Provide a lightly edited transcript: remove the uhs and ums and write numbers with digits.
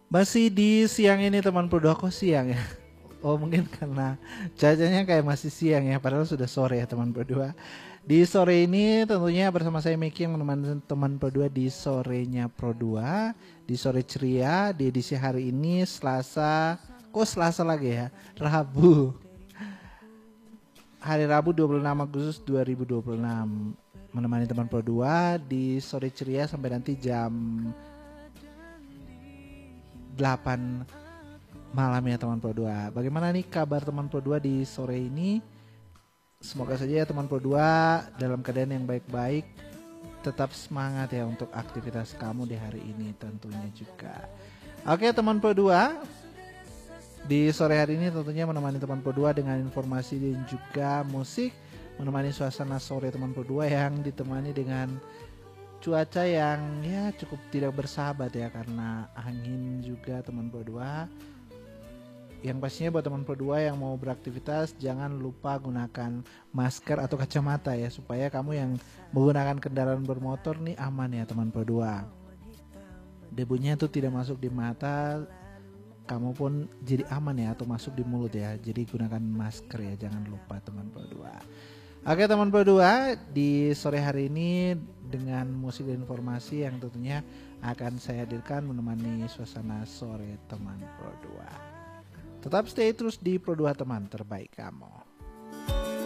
Masih di siang ini teman Pro 2, kok siang ya? Oh mungkin karena cuacanya kayak masih siang ya, padahal sudah sore ya teman Pro 2. Di sore ini tentunya bersama saya Miki yang menemani teman Pro 2 di sorenya Pro 2, di sore ceria di edisi hari ini Selasa, kok Selasa lagi ya? Rabu. Hari Rabu 26 Agustus 2026. Menemani teman Pro 2 di sore ceria sampai nanti jam 8 malam ya teman Pro 2. Bagaimana nih kabar teman Pro 2 di sore ini? Semoga saja ya teman Pro 2 dalam keadaan yang baik-baik, tetap semangat ya untuk aktivitas kamu di hari ini tentunya juga. Oke teman Pro 2, di sore hari ini tentunya menemani teman Pro 2 dengan informasi dan juga musik, menemani suasana sore teman Pro 2 yang ditemani dengan cuaca yang ya cukup tidak bersahabat ya, karena angin juga teman Pro 2. Yang pastinya buat teman Pro 2 yang mau beraktivitas jangan lupa gunakan masker atau kacamata ya, supaya kamu yang menggunakan kendaraan bermotor nih aman ya teman Pro 2. Debunya itu tidak masuk di mata, kamu pun jadi aman ya, atau masuk di mulut ya. Jadi gunakan masker ya, jangan lupa teman Pro 2. Oke teman Pro 2, di sore hari ini dengan musik dan informasi yang tentunya akan saya hadirkan menemani suasana sore teman Pro 2. Tetap stay terus di Pro 2 teman terbaik kamu.